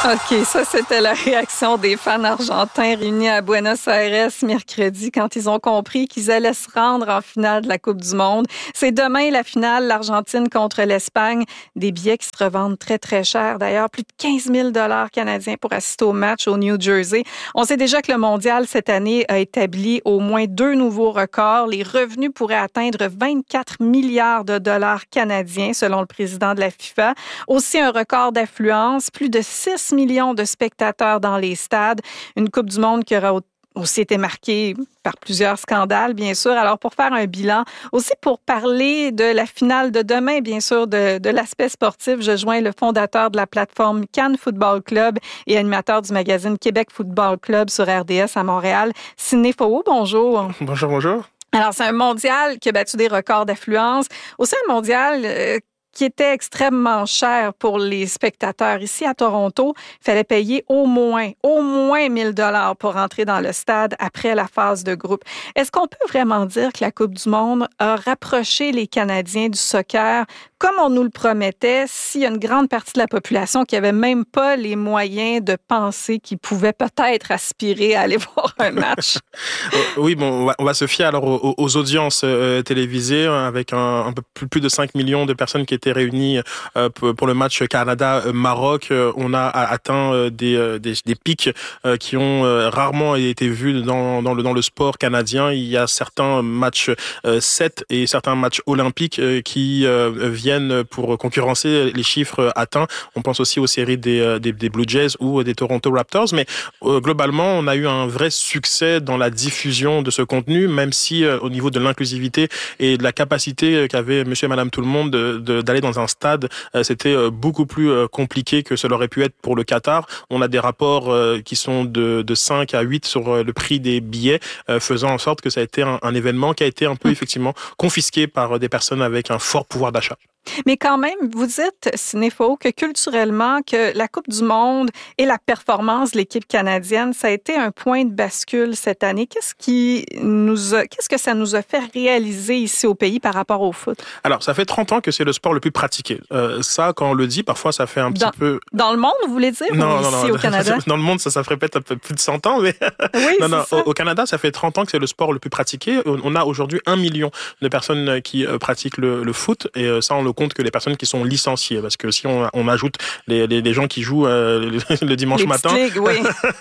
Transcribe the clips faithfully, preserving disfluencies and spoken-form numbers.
OK, ça, c'était la réaction des fans argentins réunis à Buenos Aires mercredi quand ils ont compris qu'ils allaient se rendre en finale de la Coupe du monde. C'est demain la finale, l'Argentine contre l'Espagne. Des billets qui se revendent très, très cher. D'ailleurs, plus de quinze mille dollars canadiens pour assister au match au New Jersey. On sait déjà que le mondial, cette année, a établi au moins deux nouveaux records. Les revenus pourraient atteindre vingt-quatre milliards de dollars canadiens, selon le président de la FIFA. Aussi, un record d'affluence, plus de six millions de spectateurs dans les stades. Une Coupe du monde qui aura aussi été marquée par plusieurs scandales, bien sûr. Alors, pour faire un bilan, aussi pour parler de la finale de demain, bien sûr, de, de l'aspect sportif, je joins le fondateur de la plateforme Cannes Football Club et animateur du magazine Québec Football Club sur R D S à Montréal, Sidney Faux. Bonjour. Bonjour, bonjour. Alors, c'est un mondial qui a battu des records d'affluence. Aussi un mondial euh, qui était extrêmement cher pour les spectateurs. Ici, à Toronto, il fallait payer au moins, au moins mille dollars pour entrer dans le stade après la phase de groupe. Est-ce qu'on peut vraiment dire que la Coupe du monde a rapproché les Canadiens du soccer comme on nous le promettait, s'il y a une grande partie de la population qui n'avait même pas les moyens de penser qu'ils pouvaient peut-être aspirer à aller voir un match? Oui, bon, on va, on va se fier alors aux, aux audiences euh, télévisées avec un, un peu plus, plus de cinq millions de personnes qui étaient réunies euh, pour le match Canada-Maroc. On a atteint des, des, des pics euh, qui ont euh, rarement été vus dans, dans, le, dans le sport canadien. Il y a certains matchs euh, sept et certains matchs olympiques euh, qui euh, viennent pour concurrencer les chiffres atteints. On pense aussi aux séries des, des, des Blue Jays ou des Toronto Raptors, mais euh, globalement, on a eu un vrai succès dans la diffusion de ce contenu, même si euh, au niveau de l'inclusivité et de la capacité qu'avait monsieur et madame tout le monde de, de, d'aller dans un stade, euh, c'était euh, beaucoup plus euh, compliqué que cela aurait pu être pour le Qatar. On a des rapports euh, qui sont de, de cinq à huit sur euh, le prix des billets, euh, faisant en sorte que ça a été un, un événement qui a été un peu, effectivement, confisqué par des personnes avec un fort pouvoir d'achat. Mais quand même, vous dites, Sidney Faux, que culturellement, que la Coupe du monde et la performance de l'équipe canadienne, ça a été un point de bascule cette année. Qu'est-ce qui nous a, qu'est-ce que ça nous a fait réaliser ici au pays par rapport au foot? Alors, ça fait trente ans que c'est le sport le plus pratiqué. Euh, ça, quand on le dit, parfois, ça fait un dans, petit peu... Dans le monde, vous voulez dire? Non, ou non, ici non. au Canada? Dans le monde, ça, ça ferait peut-être un peu plus de cent ans, mais... Oui, non, non. ça. Au, au Canada, ça fait trente ans que c'est le sport le plus pratiqué. On a aujourd'hui un million de personnes qui euh, pratiquent le, le foot, et euh, ça, on le compte que les personnes qui sont licenciés, parce que si on, on ajoute les, les, les gens qui jouent euh, le, le dimanche les matin, ligues, oui.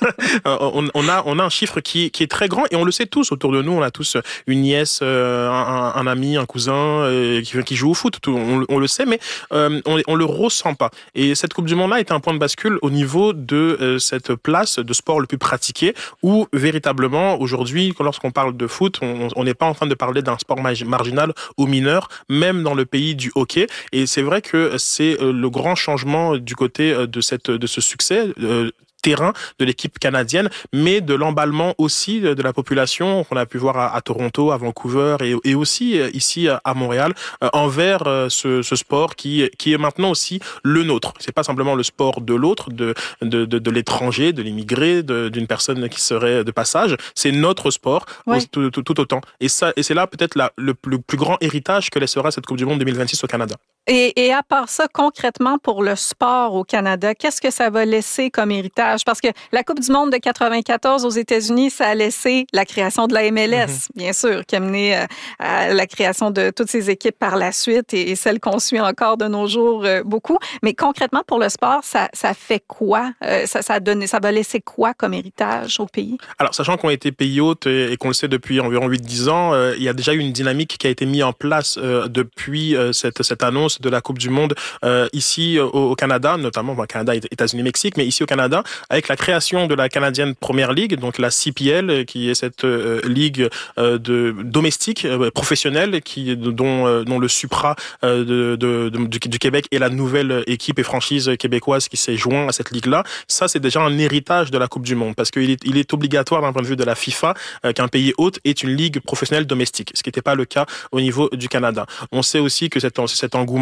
on, on a on a un chiffre qui, qui est très grand, et on le sait tous autour de nous. On a tous une nièce, euh, un, un ami, un cousin euh, qui, qui joue au foot. Tout, on, on le sait, mais euh, on, on le ressent pas. Et cette Coupe du Monde-là est un point de bascule au niveau de euh, cette place de sport le plus pratiqué, où véritablement aujourd'hui, lorsqu'on parle de foot, on n'est pas en train de parler d'un sport marginal ou mineur, même dans le pays du hockey. Et c'est vrai que c'est le grand changement du côté de cette de ce succès euh, terrain de l'équipe canadienne, mais de l'emballement aussi de la population qu'on a pu voir à, à Toronto, à Vancouver et, et aussi ici à Montréal euh, envers ce, ce sport qui qui est maintenant aussi le nôtre. C'est pas simplement le sport de l'autre, de de de, de l'étranger, de l'immigré, de, d'une personne qui serait de passage. C'est notre sport, oui. tout, tout, tout autant. Et ça et c'est là peut-être la, le, le plus grand héritage que laissera cette Coupe du Monde deux mille vingt-six au Canada. Et, et à part ça, concrètement, pour le sport au Canada, qu'est-ce que ça va laisser comme héritage? Parce que la Coupe du monde de quatre-vingt-quatorze aux États-Unis, ça a laissé la création de la M L S, mm-hmm. bien sûr, qui a mené euh, à la création de toutes ces équipes par la suite et, et celles qu'on suit encore de nos jours euh, beaucoup. Mais concrètement, pour le sport, ça, ça fait quoi? Euh, ça, ça, donne, ça va laisser quoi comme héritage au pays? Alors, sachant qu'on a été pays hôte et, et qu'on le sait depuis environ huit à dix ans, euh, il y a déjà eu une dynamique qui a été mise en place euh, depuis euh, cette, cette annonce de la Coupe du Monde euh, ici au, au Canada, notamment bon, Canada, États-Unis, Mexique, mais ici au Canada, avec la création de la Canadian Premier League, donc la C P L, qui est cette euh, ligue euh, de domestique euh, professionnelle, qui dont, euh, dont le Supra euh, de, de, de, du, du Québec est la nouvelle équipe et franchise québécoise qui s'est joint à cette ligue-là. Ça, c'est déjà un héritage de la Coupe du Monde, parce qu'il est, il est obligatoire d'un point de vue de la FIFA euh, qu'un pays hôte ait une ligue professionnelle domestique, ce qui n'était pas le cas au niveau du Canada. On sait aussi que cet, cet engouement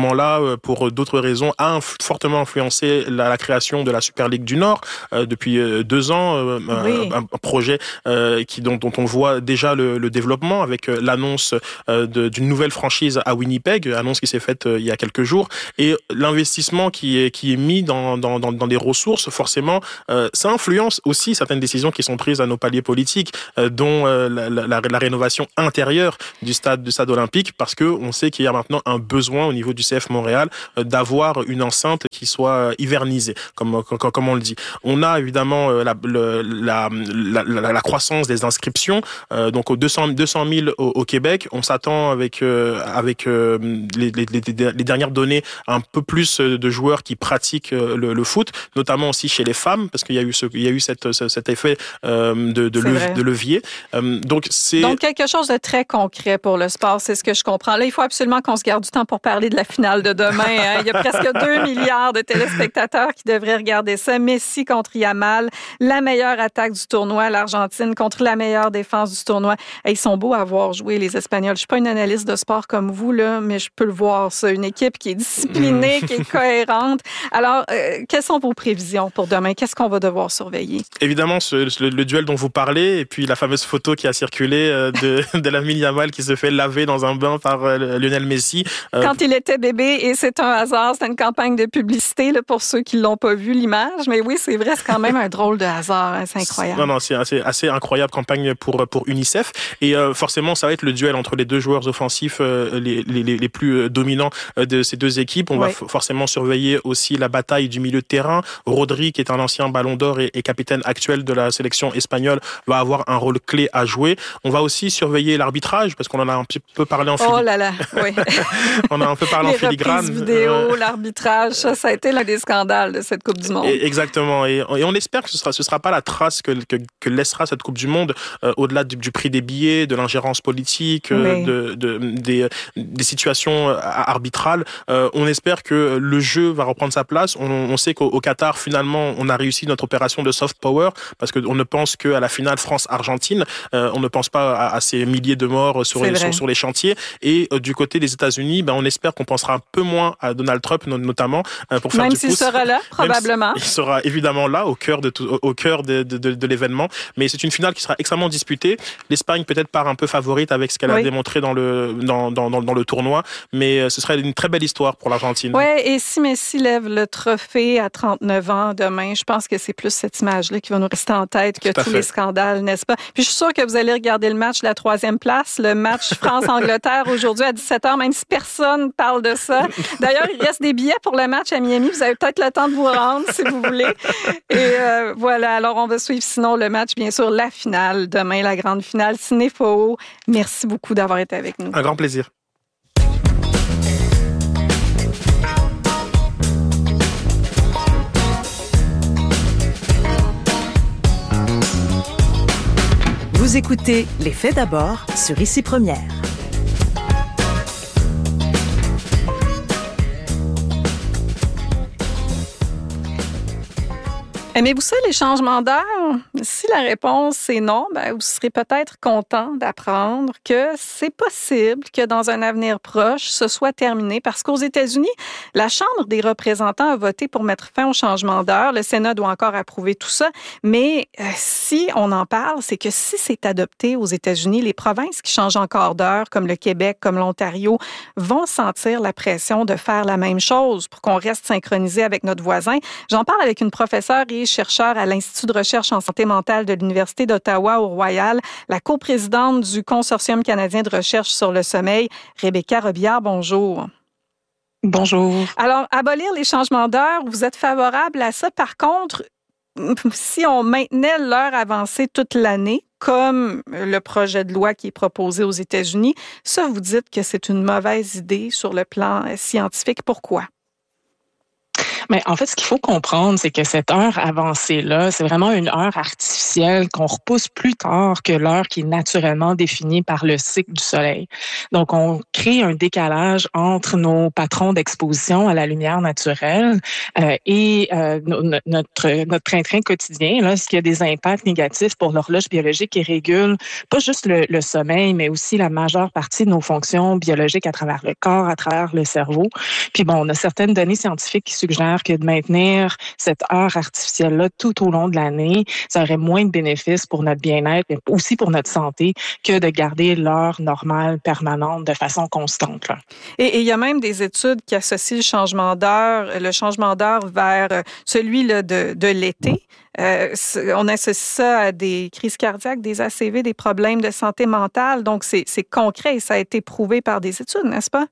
moment-là, euh, pour d'autres raisons, a inf- fortement influencé la, la création de la Super Ligue du Nord euh, depuis euh, deux ans. Euh, oui. un, un projet euh, qui dont, dont on voit déjà le, le développement avec euh, l'annonce euh, de, d'une nouvelle franchise à Winnipeg, annonce qui s'est faite euh, il y a quelques jours, et l'investissement qui est qui est mis dans dans dans, dans des ressources, forcément, euh, ça influence aussi certaines décisions qui sont prises à nos paliers politiques, euh, dont euh, la, la, la rénovation intérieure du stade du stade olympique, parce que on sait qu'il y a maintenant un besoin au niveau du C F Montréal euh, d'avoir une enceinte qui soit hivernisée, comme comme, comme on le dit. On a évidemment euh, la, le, la, la, la la croissance des inscriptions, euh, donc aux deux cent mille au, au Québec. On s'attend avec euh, avec euh, les, les, les, les dernières données un peu plus de joueurs qui pratiquent le, le foot, notamment aussi chez les femmes, parce qu'il y a eu ce, il y a eu cette, cet effet euh, de, de, lev, de levier. Euh, donc c'est donc quelque chose de très concret pour le sport, c'est ce que je comprends. Là, il faut absolument qu'on se garde du temps pour parler de la finale de demain. Hein. Il y a presque deux milliards de téléspectateurs qui devraient regarder ça. Messi contre Yamal, la meilleure attaque du tournoi, l'Argentine contre la meilleure défense du tournoi. Et ils sont beaux à voir jouer, les Espagnols. Je suis pas une analyste de sport comme vous, là, mais je peux le voir, ça. Une équipe qui est disciplinée, qui est cohérente. Alors, euh, quelles sont vos prévisions pour demain? Qu'est-ce qu'on va devoir surveiller? Évidemment, ce, le, le duel dont vous parlez, et puis la fameuse photo qui a circulé euh, de, de Lamine Yamal qui se fait laver dans un bain par euh, Lionel Messi. Euh, Quand il était bébé, et c'est un hasard, c'est une campagne de publicité là, pour ceux qui l'ont pas vu, l'image. Mais oui, c'est vrai, c'est quand même un drôle de hasard. Hein, c'est incroyable. Non, non, c'est assez, assez incroyable campagne pour pour UNICEF. Et euh, forcément, ça va être le duel entre les deux joueurs offensifs euh, les, les, les plus dominants de ces deux équipes. On oui. va f- forcément surveiller aussi la bataille du milieu de terrain. Rodri, qui est un ancien Ballon d'Or et, et capitaine actuel de la sélection espagnole, va avoir un rôle clé à jouer. On va aussi surveiller l'arbitrage, parce qu'on en a un petit peu parlé en filigrane. Oh là là, oui. On a un peu parlé les en filigrane. Les vidéo, euh... l'arbitrage, ça, ça a été l'un des scandales de cette Coupe du Monde. Et, exactement. Et, et on espère que ce sera, ce sera pas la trace que, que, que laissera cette Coupe du Monde euh, au-delà du, du prix des billets, de l'ingérence politique, euh, oui. de, de, des, des situations arbitrales. Euh, on espère que le jeu va reprendre sa place. On, on sait qu'au au Qatar, finalement, on a réussi notre opération de soft power, parce qu'on ne pense qu'à la finale France-Argentine. Euh, on ne pense pas à, à ces milliers de morts sur, les, sur, sur les chantiers. Et euh, du côté des États-Unis, ben, on espère qu'on pensera un peu moins à Donald Trump, notamment, euh, pour faire Même du s'il pouce. sera là, probablement. Il sera évidemment là, au cœur de, tout, au, au cœur de, de, de, de l'événement. Mais c'est une finale qui sera extrêmement disputée. L'Espagne peut-être part un peu favorite avec ce qu'elle oui. a démontré dans le, dans, dans, dans, dans le tournoi. Mais ce serait une très belle histoire pour l'Argentine. Oui, et si Messi lève le trophée à trente-neuf ans demain, je pense que c'est plus cette image-là qui va nous rester en tête que tous fait. les scandales, n'est-ce pas? Puis je suis sûre que vous allez regarder le match de la troisième place, le match France-Angleterre aujourd'hui à dix-sept heures, même si personne parle de ça. D'ailleurs, il reste des billets pour le match à Miami. Vous avez peut-être le temps de vous rendre si vous voulez. Et euh, voilà, alors on va suivre sinon le match, bien sûr, la finale, demain, la grande finale. Cinéfo, merci beaucoup d'avoir été avec nous. Un grand plaisir. Vous écoutez Les Faits d'abord sur Ici Première. Aimez-vous ça, les changements d'heure? Si la réponse est non, ben, vous serez peut-être content d'apprendre que c'est possible que dans un avenir proche, ce soit terminé parce qu'aux États-Unis, la Chambre des représentants a voté pour mettre fin au changement d'heure. Le Sénat doit encore approuver tout ça. Mais euh, si on en parle, c'est que si c'est adopté aux États-Unis, les provinces qui changent encore d'heure, comme le Québec, comme l'Ontario, vont sentir la pression de faire la même chose pour qu'on reste synchronisé avec notre voisin. J'en parle avec une professeure et chercheur à l'Institut de recherche en santé mentale de l'Université d'Ottawa au Royal, la coprésidente du Consortium canadien de recherche sur le sommeil, Rebecca Robillard. Bonjour. Bonjour. Alors, abolir les changements d'heure, vous êtes favorable à ça. Par contre, si on maintenait l'heure avancée toute l'année, comme le projet de loi qui est proposé aux États-Unis, ça, vous dites que c'est une mauvaise idée sur le plan scientifique. Pourquoi? Mais en fait, ce qu'il faut comprendre, c'est que cette heure avancée-là, c'est vraiment une heure artificielle qu'on repousse plus tard que l'heure qui est naturellement définie par le cycle du soleil. Donc, on crée un décalage entre nos patrons d'exposition à la lumière naturelle euh, et euh, no- notre notre train-train quotidien, là, ce qui a des impacts négatifs pour l'horloge biologique qui régule pas juste le, le sommeil, mais aussi la majeure partie de nos fonctions biologiques à travers le corps, à travers le cerveau. Puis bon, on a certaines données scientifiques qui suggèrent que de maintenir cette heure artificielle-là tout au long de l'année, ça aurait moins de bénéfices pour notre bien-être, mais aussi pour notre santé, que de garder l'heure normale, permanente, de façon constante, là. Et, et il y a même des études qui associent le changement d'heure, le changement d'heure vers euh, celui là, de, de l'été. Euh, on associe ça à des crises cardiaques, des A C V, des problèmes de santé mentale. Donc, c'est, c'est concret et ça a été prouvé par des études, n'est-ce pas?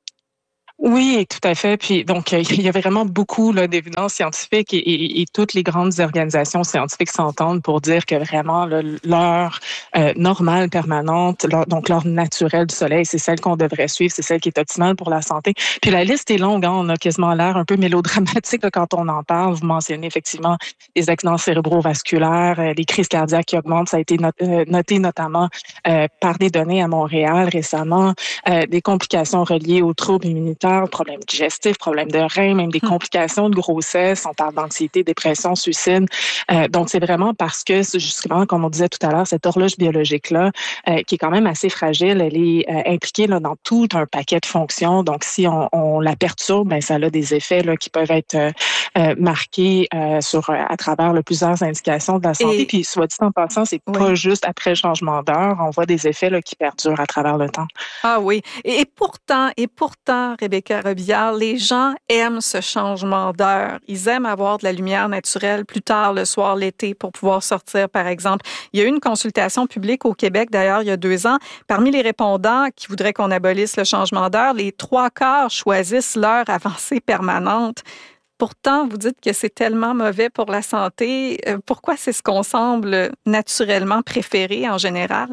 Oui, tout à fait. Puis donc, il y a vraiment beaucoup là, d'évidences scientifiques et, et, et toutes les grandes organisations scientifiques s'entendent pour dire que vraiment là, l'heure euh, normale, permanente, l'heure, donc l'heure naturelle du soleil, c'est celle qu'on devrait suivre, c'est celle qui est optimale pour la santé. Puis la liste est longue, hein, on a quasiment l'air un peu mélodramatique là, quand on en parle. Vous mentionnez effectivement les accidents cérébrovasculaires, euh, les crises cardiaques qui augmentent. Ça a été not- euh, noté notamment euh, par des données à Montréal récemment, euh, des complications reliées aux troubles immunitaires, problèmes digestifs, problèmes de reins, même des complications de grossesse. On parle d'anxiété, dépression, suicide. Euh, donc, c'est vraiment parce que, justement, comme on disait tout à l'heure, cette horloge biologique-là, euh, qui est quand même assez fragile, elle est euh, impliquée là, dans tout un paquet de fonctions. Donc, si on, on la perturbe, ben, ça a des effets là, qui peuvent être euh, euh, marqués euh, sur, à travers là, plusieurs indications de la santé. Et, Puis, soit dit en passant, c'est oui. pas juste après le changement d'heure. On voit des effets là, qui perdurent à travers le temps. Ah oui. Et, et pourtant, et pourtant, Rebecca Robillard, les gens aiment ce changement d'heure. Ils aiment avoir de la lumière naturelle plus tard le soir, l'été, pour pouvoir sortir, par exemple. Il y a eu une consultation publique au Québec, d'ailleurs, il y a deux ans. Parmi les répondants qui voudraient qu'on abolisse le changement d'heure, les trois quarts choisissent l'heure avancée permanente. Pourtant, vous dites que c'est tellement mauvais pour la santé. Pourquoi c'est ce qu'on semble naturellement préférer en général?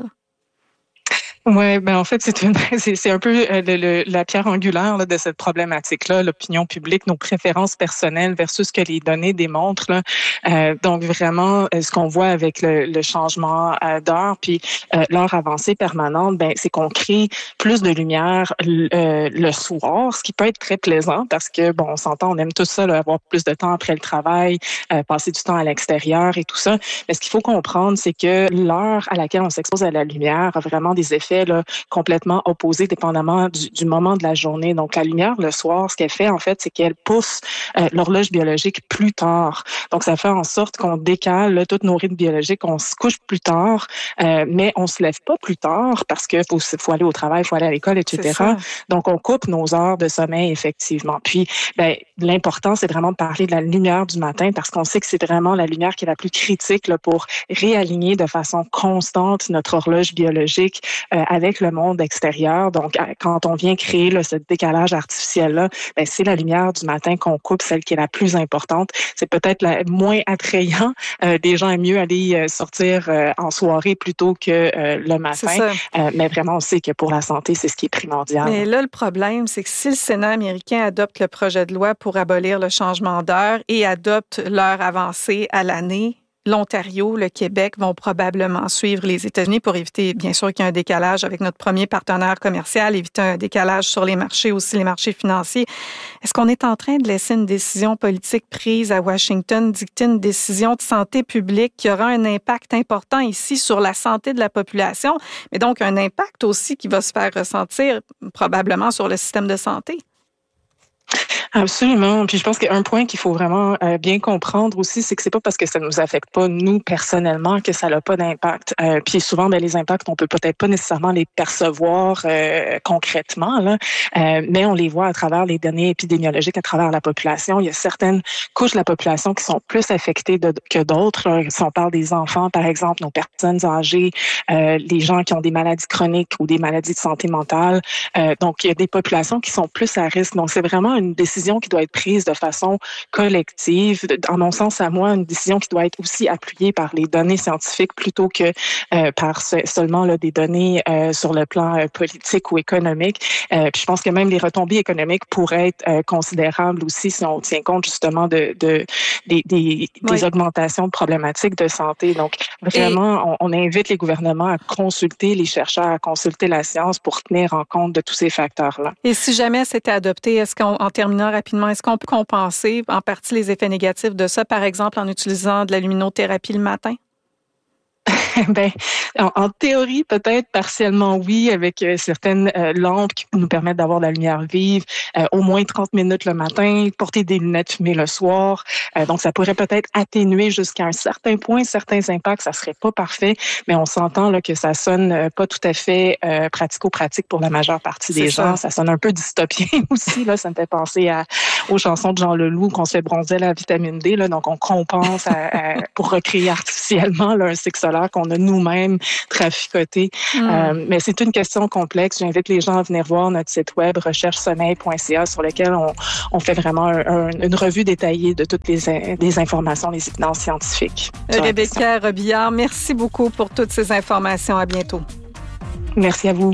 Ouais, ben en fait c'est une, c'est, c'est un peu euh, le, le, la pierre angulaire là, de cette problématique-là, l'opinion publique, nos préférences personnelles versus ce que les données démontrent. Là. Euh, donc vraiment, ce qu'on voit avec le, le changement euh, d'heure puis euh, l'heure avancée permanente, ben c'est qu'on crée plus de lumière euh, le soir, ce qui peut être très plaisant parce que bon, on s'entend, on aime tout ça, là, avoir plus de temps après le travail, euh, passer du temps à l'extérieur et tout ça. Mais ce qu'il faut comprendre, c'est que l'heure à laquelle on s'expose à la lumière a vraiment des effets là, complètement opposés dépendamment du, du moment de la journée. Donc, la lumière, le soir, ce qu'elle fait, en fait, c'est qu'elle pousse euh, l'horloge biologique plus tard. Donc, ça fait en sorte qu'on décale là, tous nos rythmes biologiques, on se couche plus tard, euh, mais on se lève pas plus tard parce qu'il faut, faut aller au travail, il faut aller à l'école, et cetera. Donc, on coupe nos heures de sommeil, effectivement. Puis, ben, l'important, c'est vraiment de parler de la lumière du matin parce qu'on sait que c'est vraiment la lumière qui est la plus critique là, pour réaligner de façon constante notre horloge biologique euh, avec le monde extérieur. Donc, quand on vient créer là, ce décalage artificiel-là, ben, c'est la lumière du matin qu'on coupe, celle qui est la plus importante. C'est peut-être la moins attrayant. Euh, des gens aiment mieux aller euh, sortir euh, en soirée plutôt que euh, le matin. Euh, mais vraiment, on sait que pour la santé, c'est ce qui est primordial. Mais là, le problème, c'est que si le Sénat américain adopte le projet de loi pour abolir le changement d'heure et adopte l'heure avancée à l'année, l'Ontario, le Québec vont probablement suivre les États-Unis pour éviter, bien sûr, qu'il y ait un décalage avec notre premier partenaire commercial, éviter un décalage sur les marchés, aussi les marchés financiers. Est-ce qu'on est en train de laisser une décision politique prise à Washington dicter une décision de santé publique qui aura un impact important ici sur la santé de la population, mais donc un impact aussi qui va se faire ressentir probablement sur le système de santé? Absolument. Puis je pense qu'un point qu'il faut vraiment euh, bien comprendre aussi, c'est que c'est pas parce que ça nous affecte pas nous personnellement que ça n'a pas d'impact. Euh, puis souvent, ben les impacts, on peut peut-être pas nécessairement les percevoir euh, concrètement, là, euh, mais on les voit à travers les données épidémiologiques, à travers la population. Il y a certaines couches de la population qui sont plus affectées de, que d'autres. Là. Si on parle des enfants, par exemple, nos personnes âgées, euh, les gens qui ont des maladies chroniques ou des maladies de santé mentale. Euh, donc, il y a des populations qui sont plus à risque. Donc, c'est vraiment une décision décision qui doit être prise de façon collective. En mon sens, à moi, une décision qui doit être aussi appuyée par les données scientifiques plutôt que euh, par ce, seulement là, des données euh, sur le plan euh, politique ou économique. Euh, puis je pense que même les retombées économiques pourraient être euh, considérables aussi si on tient compte justement de, de des, des, oui. des augmentations de problématiques de santé. Donc, vraiment, Et... on, on invite les gouvernements à consulter les chercheurs, à consulter la science pour tenir en compte de tous ces facteurs-là. Et si jamais c'était adopté, est-ce qu'en en terminant rapidement, est-ce qu'on peut compenser en partie les effets négatifs de ça, par exemple en utilisant de la luminothérapie le matin? Ben, en, en théorie, peut-être partiellement oui, avec euh, certaines euh, lampes qui nous permettent d'avoir de la lumière vive, euh, au moins trente minutes le matin, porter des lunettes fumées le soir. Euh, donc, ça pourrait peut-être atténuer jusqu'à un certain point certains impacts. Ça serait pas parfait, mais on s'entend là que ça sonne euh, pas tout à fait euh, pratico-pratique pour la majeure partie des gens. Ça. ça sonne un peu dystopien aussi. Là, ça me fait penser à, aux chansons de Jean Leloup qu'on se fait bronzer à la vitamine D. Là, donc, on compense à, à, pour recréer artificiellement là, un cycle solaire qu'on a nous-mêmes traficoté. Mm. Euh, mais c'est une question complexe. J'invite les gens à venir voir notre site web recherche sommeil point c a sur lequel on, on fait vraiment un, un, une revue détaillée de toutes les, les informations, les évidences scientifiques. Rebecca Robillard, merci beaucoup pour toutes ces informations. À bientôt. Merci à vous.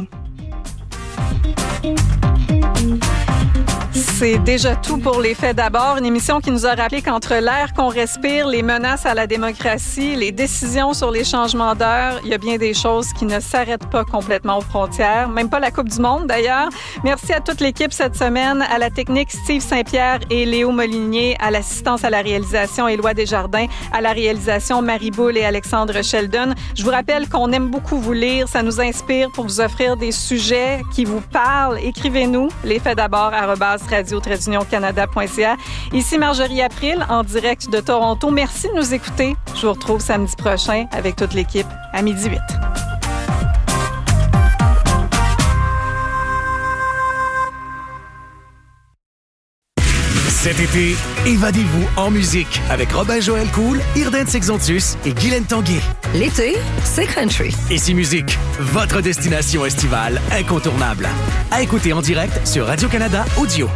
C'est déjà tout pour Les Faits d'abord, une émission qui nous a rappelé qu'entre l'air qu'on respire, les menaces à la démocratie, les décisions sur les changements d'heure, il y a bien des choses qui ne s'arrêtent pas complètement aux frontières, même pas la Coupe du Monde d'ailleurs. Merci à toute l'équipe cette semaine, à la technique Steve Saint-Pierre et Léo Molinier, à l'assistance à la réalisation Éloi Desjardins, à la réalisation Marie Boule et Alexandre Sheldon. Je vous rappelle qu'on aime beaucoup vous lire, ça nous inspire pour vous offrir des sujets qui vous parlent. Écrivez-nous, les faits d'abord arobase radio trait d'union canada point c a. Ici Marjorie April, en direct de Toronto. Merci de nous écouter. Je vous retrouve samedi prochain avec toute l'équipe à midi huit. Cet été, évadez-vous en musique avec Robin-Joël Cool, Irden Sexontus et Guylaine Tanguay. L'été, c'est country. Ici Musique, votre destination estivale incontournable. À écouter en direct sur Radio-Canada Audio.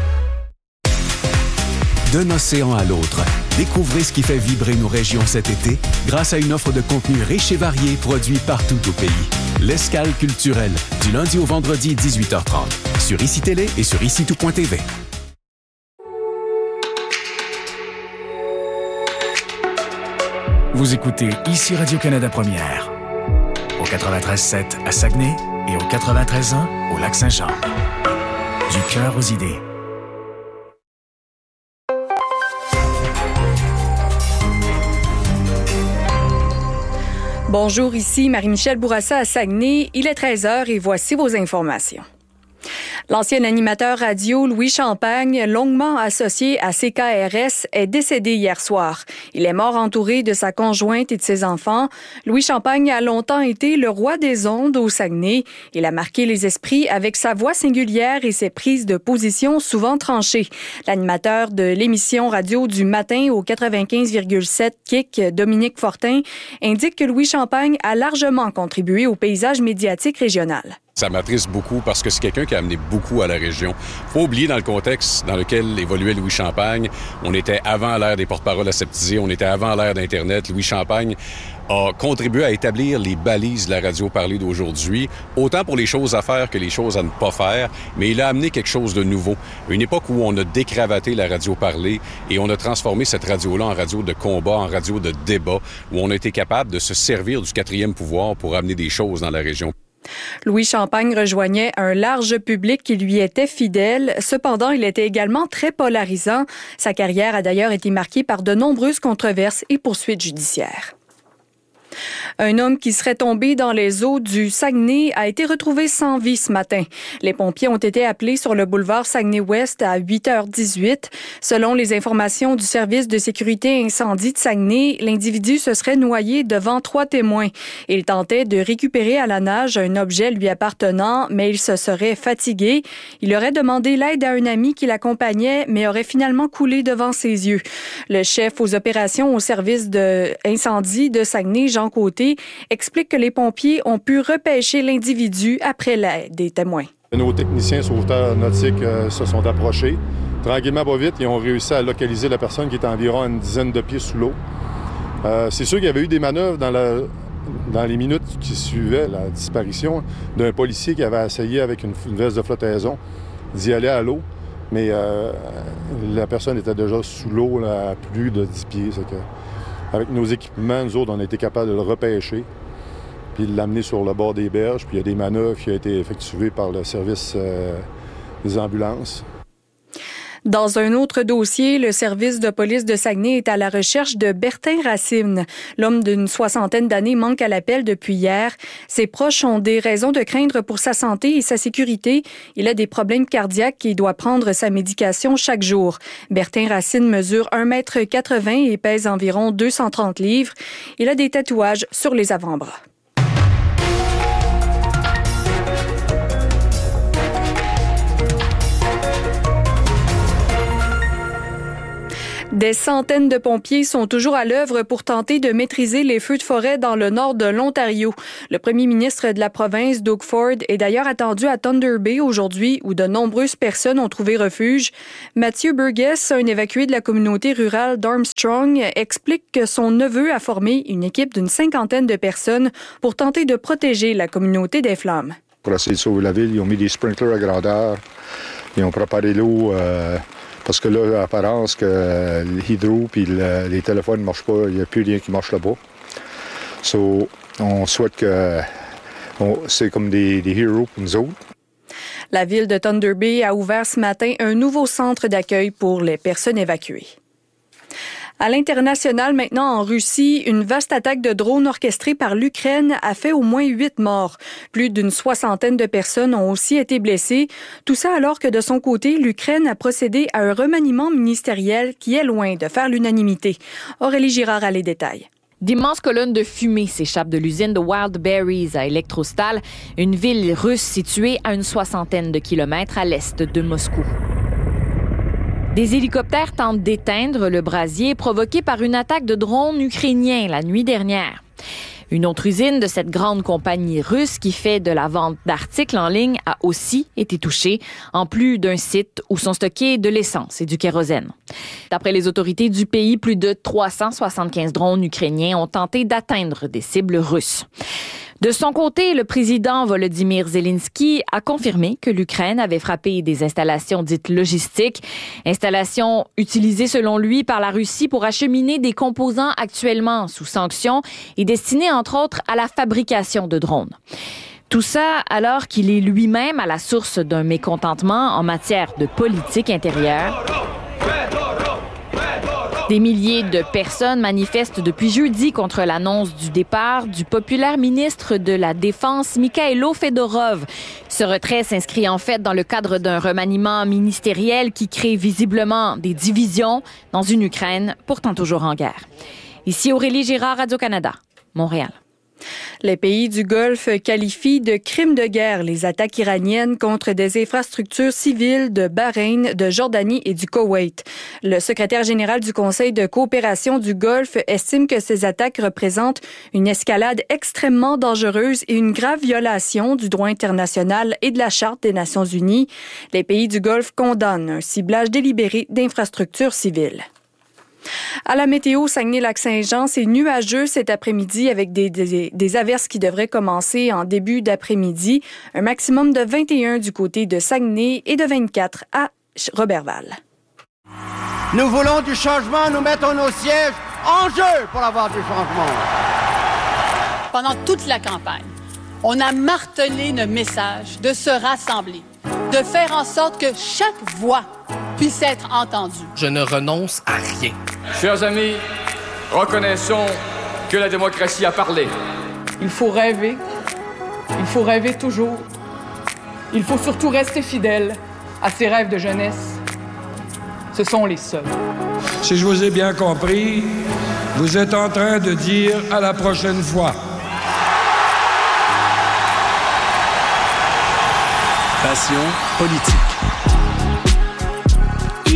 D'un océan à l'autre, découvrez ce qui fait vibrer nos régions cet été grâce à une offre de contenu riche et varié produit partout au pays. L'Escale culturelle, du lundi au vendredi dix-huit heures trente, sur Ici Télé et sur ici tout point t v. Vous écoutez Ici Radio-Canada Première, au quatre-vingt-treize sept à Saguenay et au quatre-vingt-treize un au Lac-Saint-Jean. Du cœur aux idées. Bonjour, ici Marie-Michel Bourassa à Saguenay. Il est treize heures et voici vos informations. L'ancien animateur radio Louis Champagne, longuement associé à C K R S, est décédé hier soir. Il est mort entouré de sa conjointe et de ses enfants. Louis Champagne a longtemps été le roi des ondes au Saguenay. Il a marqué les esprits avec sa voix singulière et ses prises de position souvent tranchées. L'animateur de l'émission radio du matin au quatre-vingt-quinze virgule sept Kick, Dominique Fortin, indique que Louis Champagne a largement contribué au paysage médiatique régional. Ça m'attriste beaucoup parce que c'est quelqu'un qui a amené beaucoup à la région. Faut oublier dans le contexte dans lequel évoluait Louis Champagne. On était avant l'ère des porte-paroles aseptisés, on était avant l'ère d'Internet. Louis Champagne a contribué à établir les balises de la radio parlée d'aujourd'hui, autant pour les choses à faire que les choses à ne pas faire, mais il a amené quelque chose de nouveau. Une époque où on a décravaté la radio parlée et on a transformé cette radio-là en radio de combat, en radio de débat, où on a été capable de se servir du quatrième pouvoir pour amener des choses dans la région. Louis Champagne rejoignait un large public qui lui était fidèle. Cependant, il était également très polarisant. Sa carrière a d'ailleurs été marquée par de nombreuses controverses et poursuites judiciaires. Un homme qui serait tombé dans les eaux du Saguenay a été retrouvé sans vie ce matin. Les pompiers ont été appelés sur le boulevard Saguenay-Ouest à huit heures dix-huit. Selon les informations du service de sécurité incendie de Saguenay, l'individu se serait noyé devant trois témoins. Il tentait de récupérer à la nage un objet lui appartenant, mais il se serait fatigué. Il aurait demandé l'aide à un ami qui l'accompagnait, mais aurait finalement coulé devant ses yeux. Le chef aux opérations au service d'incendie de Saguenay, Jean Côté, explique que les pompiers ont pu repêcher l'individu après l'aide des témoins. Nos techniciens sauveteurs nautiques euh, se sont approchés, tranquillement, pas vite, ils ont réussi à localiser la personne qui était environ à une dizaine de pieds sous l'eau. Euh, c'est sûr qu'il y avait eu des manœuvres dans, la, dans les minutes qui suivaient la disparition d'un policier qui avait essayé avec une, une veste de flottaison d'y aller à l'eau. Mais euh, la personne était déjà sous l'eau là, à plus de dix pieds. C'est que, avec nos équipements, nous autres, on a été capables de le repêcher puis de l'amener sur le bord des berges. Puis il y a des manœuvres qui ont été effectuées par le service euh, des ambulances. Dans un autre dossier, le service de police de Saguenay est à la recherche de Bertin Racine. L'homme d'une soixantaine d'années manque à l'appel depuis hier. Ses proches ont des raisons de craindre pour sa santé et sa sécurité. Il a des problèmes cardiaques et doit prendre sa médication chaque jour. Bertin Racine mesure un mètre quatre-vingts et pèse environ deux cent trente livres. Il a des tatouages sur les avant-bras. Des centaines de pompiers sont toujours à l'œuvre pour tenter de maîtriser les feux de forêt dans le nord de l'Ontario. Le premier ministre de la province, Doug Ford, est d'ailleurs attendu à Thunder Bay aujourd'hui, où de nombreuses personnes ont trouvé refuge. Mathieu Burgess, un évacué de la communauté rurale d'Armstrong, explique que son neveu a formé une équipe d'une cinquantaine de personnes pour tenter de protéger la communauté des flammes. Pour essayer de sauver la ville, ils ont mis des sprinklers à grandeur. Ils ont préparé l'eau... Euh Parce que là, l'apparence que l'hydro puis le, les téléphones ne marchent pas, il n'y a plus rien qui marche là-bas. So, on souhaite que on, c'est comme des, des héros pour nous autres. La ville de Thunder Bay a ouvert ce matin un nouveau centre d'accueil pour les personnes évacuées. À l'international, maintenant en Russie, une vaste attaque de drones orchestrée par l'Ukraine a fait au moins huit morts. Plus d'une soixantaine de personnes ont aussi été blessées. Tout ça alors que de son côté, l'Ukraine a procédé à un remaniement ministériel qui est loin de faire l'unanimité. Aurélie Girard a les détails. D'immenses colonnes de fumée s'échappent de l'usine de Wild Berries à Elektrostal, une ville russe située à une soixantaine de kilomètres à l'est de Moscou. Des hélicoptères tentent d'éteindre le brasier provoqué par une attaque de drones ukrainiens la nuit dernière. Une autre usine de cette grande compagnie russe qui fait de la vente d'articles en ligne a aussi été touchée, en plus d'un site où sont stockés de l'essence et du kérosène. D'après les autorités du pays, plus de trois cent soixante-quinze drones ukrainiens ont tenté d'atteindre des cibles russes. De son côté, le président Volodymyr Zelensky a confirmé que l'Ukraine avait frappé des installations dites logistiques, installations utilisées selon lui par la Russie pour acheminer des composants actuellement sous sanctions et destinés entre autres à la fabrication de drones. Tout ça alors qu'il est lui-même à la source d'un mécontentement en matière de politique intérieure. Des milliers de personnes manifestent depuis jeudi contre l'annonce du départ du populaire ministre de la Défense, Mikhailo Fedorov. Ce retrait s'inscrit en fait dans le cadre d'un remaniement ministériel qui crée visiblement des divisions dans une Ukraine pourtant toujours en guerre. Ici Aurélie Girard, Radio-Canada, Montréal. Les pays du Golfe qualifient de crimes de guerre les attaques iraniennes contre des infrastructures civiles de Bahreïn, de Jordanie et du Koweït. Le secrétaire général du Conseil de coopération du Golfe estime que ces attaques représentent une escalade extrêmement dangereuse et une grave violation du droit international et de la Charte des Nations unies. Les pays du Golfe condamnent un ciblage délibéré d'infrastructures civiles. À la météo, Saguenay-Lac-Saint-Jean, c'est nuageux cet après-midi avec des, des, des averses qui devraient commencer en début d'après-midi. Un maximum de vingt et un du côté de Saguenay et de vingt-quatre à Roberval. Nous voulons du changement, nous mettons nos sièges en jeu pour avoir du changement. Pendant toute la campagne, on a martelé le message de se rassembler, de faire en sorte que chaque voix puisse être entendue. Je ne renonce à rien. Chers amis, reconnaissons que la démocratie a parlé. Il faut rêver. Il faut rêver toujours. Il faut surtout rester fidèle à ses rêves de jeunesse. Ce sont les seuls. Si je vous ai bien compris, vous êtes en train de dire à la prochaine fois. Passion politique. Ici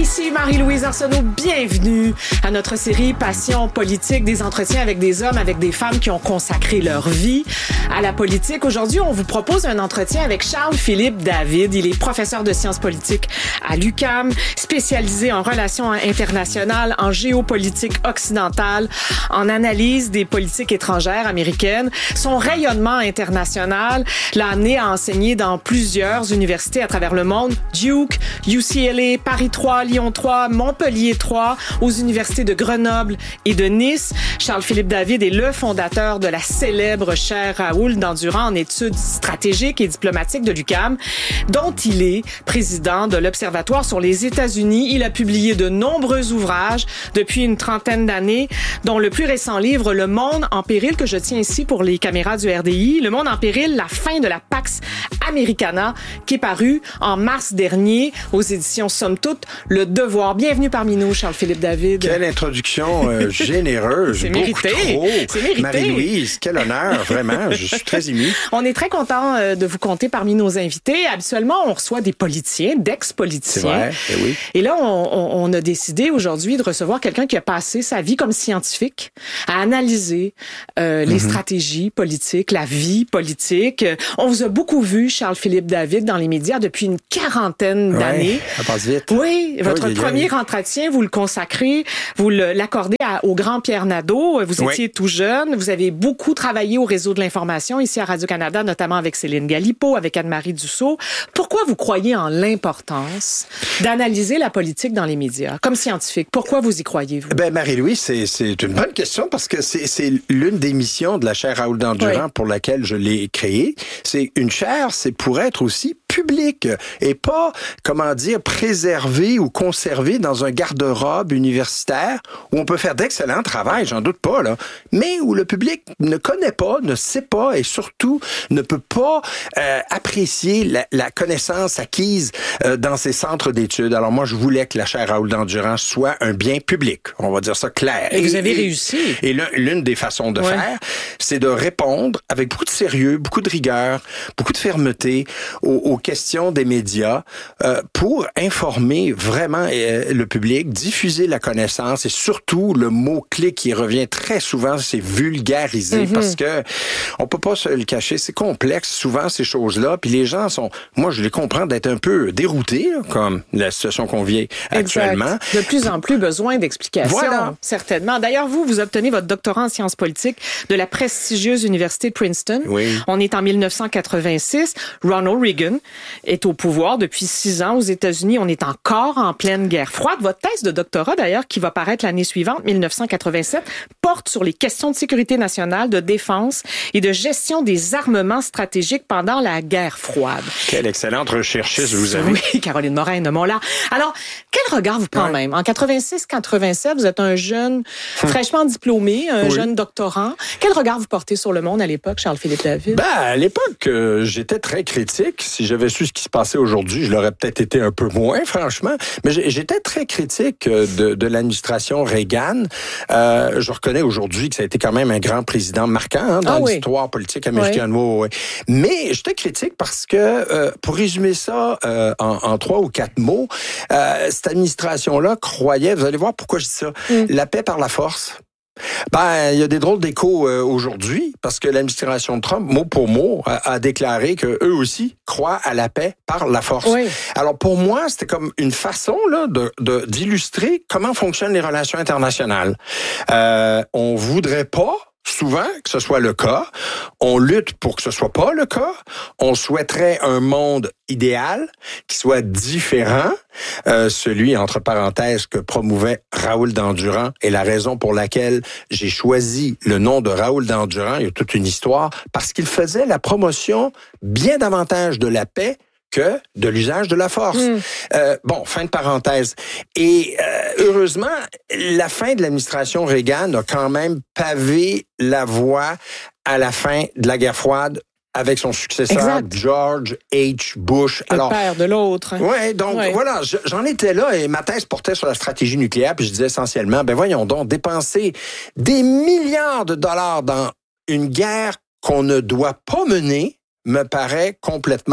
Marie-Louise Arsenault, bienvenue à notre série Passion politique, des entretiens avec des hommes, avec des femmes qui ont consacré leur vie à la politique. Aujourd'hui, on vous propose un entretien avec Charles-Philippe David. Il est professeur de sciences politiques à l'U Q A M, spécialisé en relations internationales, en géopolitique occidentale, en analyse des politiques étrangères américaines. Son rayonnement international l'a amené à enseigner dans plusieurs universités à travers le monde. Duke, U C L A, Paris trois, Lyon trois, Montpellier trois, aux universités de Grenoble et de Nice. Charles-Philippe David est le fondateur de la célèbre chaire Raoul Dandurand en études stratégiques et diplomatiques de l'U Q A M, dont il est président de l'Observatoire sur les États-Unis. Il a publié de nombreux ouvrages depuis une trentaine d'années, dont le plus récent livre, Le Monde en péril, que je tiens ici pour les caméras du R D I. Le Monde en péril, la fin de la Pax Americana, qui est paru en mars dernier aux éditions Somme Toute. Le Devoir. Bienvenue parmi nous, Charles-Philippe David. Quelle introduction euh, généreuse. C'est mérité. Trop. C'est mérité. Marie-Louise, quel honneur, vraiment. Je suis très ému. On est très content euh, de vous compter parmi nos invités. Habituellement, on reçoit des politiciens, d'ex-politiciens. C'est vrai, eh oui. Et là, on, on, on a décidé aujourd'hui de recevoir quelqu'un qui a passé sa vie comme scientifique à analyser euh, les mm-hmm. stratégies politiques, la vie politique. On vous a beaucoup vu, Charles-Philippe David, dans les médias depuis une quarantaine d'années. Ouais, ça passe vite. Oui, votre oui, premier oui. entretien, vous le consacrez, vous l'accordez à, au grand Pierre Nadeau. Vous étiez oui. tout jeune, vous avez beaucoup travaillé au réseau de l'information ici à Radio-Canada, notamment avec Céline Galipo, avec Anne-Marie Dussault. Pourquoi vous croyez en l'importance d'analyser la politique dans les médias, comme scientifique? Pourquoi vous y croyez, vous? Ben, Marie-Louise, c'est, c'est une bonne question parce que c'est, c'est l'une des missions de la chaire Raoul Dandurand oui. pour laquelle je l'ai créée. C'est une chaire, c'est pour être aussi public et pas, comment dire, préservé ou conservé dans un garde-robe universitaire où on peut faire d'excellents travail, j'en doute pas, là, mais où le public ne connaît pas, ne sait pas et surtout ne peut pas euh, apprécier la, la connaissance acquise euh, dans ces centres d'études. Alors moi, je voulais que la chaire Raoul Dandurand soit un bien public, on va dire ça clair. Et, et vous avez et, réussi. Et l'une des façons de ouais. faire, c'est de répondre avec beaucoup de sérieux, beaucoup de rigueur, beaucoup de fermeté aux, aux questions des médias euh, pour informer vraiment euh, le public, diffuser la connaissance et surtout le mot-clé qui revient très souvent, c'est vulgariser mm-hmm. parce que on peut pas se le cacher, c'est complexe souvent ces choses-là, puis les gens sont, moi je les comprends d'être un peu déroutés là, comme la situation qu'on vit actuellement. Exact. De plus en plus besoin d'explications, voilà. certainement. D'ailleurs, vous, vous obtenez votre doctorat en sciences politiques de la prestigieuse université de Princeton. Oui. On est en dix-neuf cent quatre-vingt-six. Ronald Reagan est au pouvoir depuis six ans aux États-Unis. On est encore en pleine guerre froide. Votre thèse de doctorat, d'ailleurs, qui va paraître l'année suivante, dix-neuf cent quatre-vingt-sept, porte sur les questions de sécurité nationale, de défense et de gestion des armements stratégiques pendant la guerre froide. Quelle excellente recherchiste vous avez. Oui, Caroline Morin de Montland. Alors, quel regard vous prend ouais. même? En quatre-vingt-six quatre-vingt-sept, vous êtes un jeune hum. fraîchement diplômé, un oui. jeune doctorant. Quel regard vous portez sur le monde à l'époque, Charles-Philippe David? Ben, à l'époque, euh, j'étais très critique. Si j'avais su ce qui se passait aujourd'hui, je l'aurais peut-être été un peu moins, franchement. Mais j'étais très critique de, de l'administration Reagan. Euh, je reconnais aujourd'hui que ça a été quand même un grand président marquant hein, dans ah, l'histoire oui. politique américaine. Oui. Oui, oui. Mais j'étais critique parce que, euh, pour résumer ça euh, en, en trois ou quatre mots, euh, cette administration-là croyait, vous allez voir pourquoi je dis ça, mm. la paix par la force. Ben, il y a des drôles d'échos euh, aujourd'hui parce que l'administration de Trump, mot pour mot, a, a déclaré que eux aussi croient à la paix par la force. Oui. Alors pour moi, c'était comme une façon là de, de d'illustrer comment fonctionnent les relations internationales. Euh, on voudrait pas souvent que ce soit le cas. On lutte pour que ce soit pas le cas. On souhaiterait un monde idéal qui soit différent, euh, celui, entre parenthèses, que promouvait Raoul Dandurand et la raison pour laquelle j'ai choisi le nom de Raoul Dandurand, il y a toute une histoire, parce qu'il faisait la promotion bien davantage de la paix que de l'usage de la force. Mm. Euh, bon, fin de parenthèse. Et euh, heureusement, la fin de l'administration Reagan a quand même pavé la voie à la fin de la guerre froide avec son successeur, exact. George H. Bush. Le Alors, père de l'autre. Ouais, donc ouais. voilà, j'en étais là et ma thèse portait sur la stratégie nucléaire, puis je disais essentiellement, ben voyons donc, dépenser des milliards de dollars dans une guerre qu'on ne doit pas mener me paraît complètement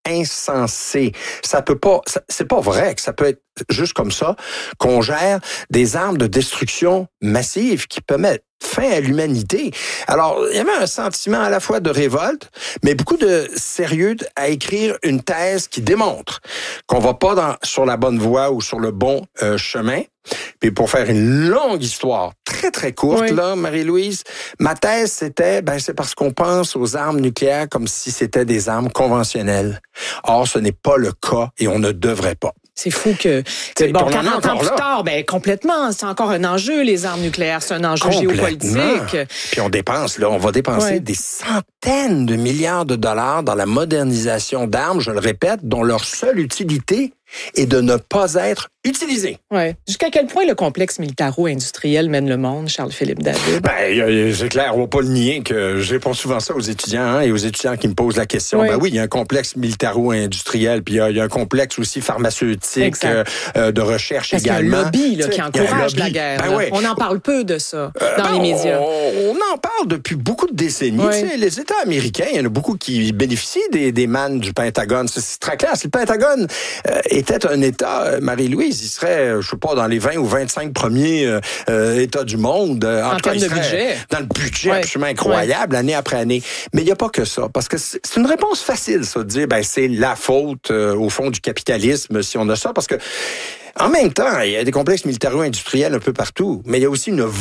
insensé. Ça peut pas, ça, c'est pas vrai que ça peut être juste comme ça qu'on gère des armes de destruction massive qui peuvent mettre fin à l'humanité. Alors, il y avait un sentiment à la fois de révolte, mais beaucoup de sérieux à écrire une thèse qui démontre qu'on va pas dans, sur la bonne voie ou sur le bon euh, chemin. Puis pour faire une longue histoire très, très courte, oui. là, Marie-Louise, ma thèse, c'était, ben, c'est parce qu'on pense aux armes nucléaires comme si c'était des armes conventionnelles. Or, ce n'est pas le cas et on ne devrait pas. C'est fou que, que bon, quarante ans plus tard, ben, complètement, c'est encore un enjeu, les armes nucléaires, c'est un enjeu géopolitique. Puis on dépense, là, on va dépenser ouais. des centaines de milliards de dollars dans la modernisation d'armes, je le répète, dont leur seule utilité est de ne pas être utilisées. Ouais. Jusqu'à quel point le complexe militaro-industriel mène le monde, Charles-Philippe David? Ben, c'est clair, on va pas le nier que je réponds souvent ça aux étudiants hein, et aux étudiants qui me posent la question. Oui. Ben oui, il y a un complexe militaro-industriel, puis il y a, il y a un complexe aussi pharmaceutique, euh, de recherche Parce également. Parce qu'il y a un lobby là, qui encourage la guerre. Ben ouais. On en parle peu de ça euh, dans non, les médias. On, on en parle depuis beaucoup de décennies. Oui. Tu sais, les États américains, il y en a beaucoup qui bénéficient des, des mannes du Pentagone. C'est, c'est très clair. Si le Pentagone euh, était un État, Marie-Louise, il serait, je sais pas, dans les vingt ou vingt-cinq premiers euh, États du monde. En, en tout cas, il serait de budget. Dans le budget ouais. absolument incroyable, ouais. année après année. Mais il n'y a pas que ça. Parce que c'est, c'est une réponse facile, ça, de dire, ben, c'est la faute, euh, au fond, du capitalisme, si on a ça. Parce que, en même temps, il y a des complexes militaro-industriels un peu partout. Mais il y a aussi une